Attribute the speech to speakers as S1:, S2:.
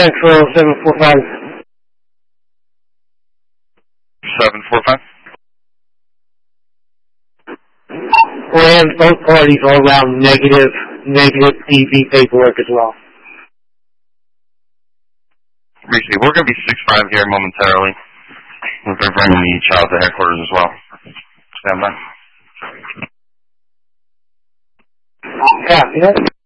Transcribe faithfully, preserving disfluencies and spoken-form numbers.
S1: Central, seven four five.
S2: seven four five.
S1: And both parties are around negative, negative D V paperwork as well.
S2: Receive. We're going to be six five here momentarily. We're going to bring the child to headquarters as well. Stand by.
S1: Copy that.